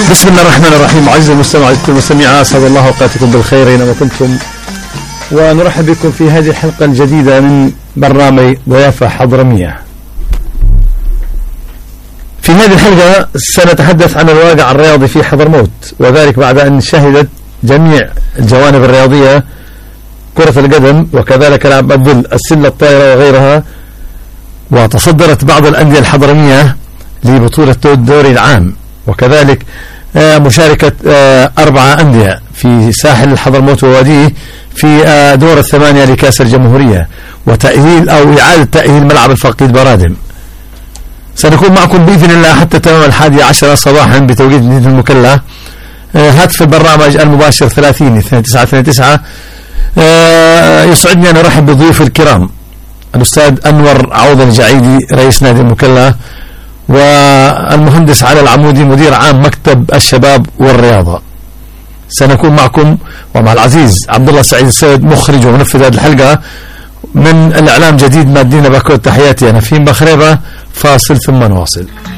بسم الله الرحمن الرحيم. عزيزي المستمع والمستمعة، أسعد الله أوقاتكم بالخير أينما كنتم، ونرحب بكم في هذه الحلقة الجديدة من برنامج ضيافة حضرمية. في هذه الحلقة سنتحدث عن الواقع الرياضي في حضرموت، وذلك بعد أن شهدت جميع الجوانب الرياضية كرة القدم وكذلك لعب الظل، السلة، الطائرة وغيرها، وتصدرت بعض الأندية الحضرمية لبطولة الدوري العام، وكذلك مشاركة 4 أندية في ساحل الحضرموت وواديه في دور 8 لكأس الجمهورية، وتأهيل أو إعادة تأهيل ملعب الفقيد برادم. سنكون معكم بإذن الله حتى تمام 11 صباحا بتوقيت مدينة المكلا. هاتف البرنامج المباشر 30-2929. يسعدني أن أرحب بضيوف الكرام الأستاذ أنور عوض الجعيدي رئيس نادي المكلا، والمهندس علي العمودي مدير عام مكتب الشباب والرياضة. سنكون معكم ومع العزيز عبد الله سعيد السيد مخرج ومنفذ هذه الحلقة من الإعلام جديد. مادينا باكوت، تحياتي أنا فين بخريبة. فاصل ثم نواصل.